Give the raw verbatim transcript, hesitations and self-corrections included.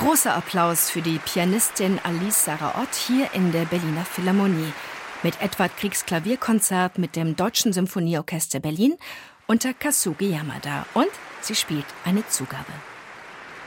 Großer Applaus für die Pianistin Alice Sarah Ott hier in der Berliner Philharmonie mit Edvard Griegs Klavierkonzert mit dem Deutschen Symphonieorchester Berlin unter Kasugi Yamada. Und sie spielt eine Zugabe.